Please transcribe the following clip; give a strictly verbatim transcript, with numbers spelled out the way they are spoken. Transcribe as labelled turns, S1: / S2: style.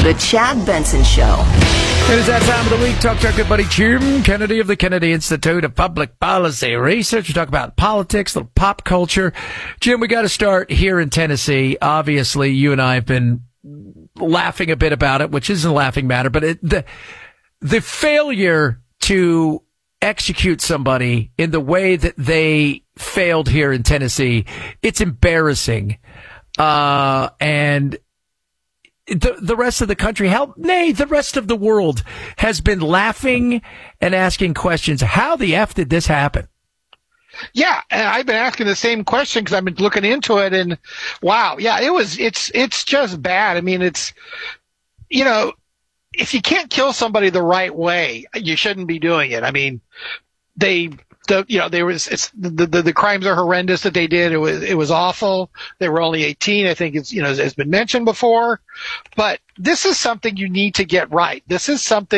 S1: The Chad Benson Show.
S2: It is that time of the week. Talk to our good buddy Jim Kennedy of the Kennedy Institute of Public Policy Research. We talk about politics, little pop culture. Jim, we got to start here in Tennessee. Obviously, you and I have been laughing a bit about it, which isn't a laughing matter, but it, the the failure to execute somebody in the way that they failed here in Tennessee, it's embarrassing. Uh, and the the rest of the country, hell, nay, the rest of the world has been laughing and asking questions. How the F did this happen?
S3: Yeah, and I've been asking the same question because I've been looking into it, and wow, yeah, it was, it's, it's just bad. I mean, it's, you know, if you can't kill somebody the right way, you shouldn't be doing it. I mean, they, the, you know, there was, it's, the, the, the crimes are horrendous that they did. It was, it was awful. They were only eighteen. I think it's, you know, has been mentioned before, but this is something you need to get right. This is something